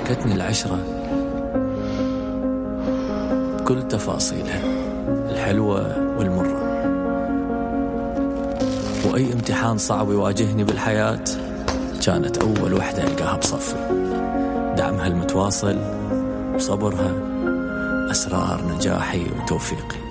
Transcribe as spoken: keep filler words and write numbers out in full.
شاركتني العشرة كل تفاصيلها الحلوة والمرة، وأي امتحان صعب يواجهني بالحياة كانت أول وحدة ألقاها بصفي. دعمها المتواصل وصبرها أسرار نجاحي وتوفيقي.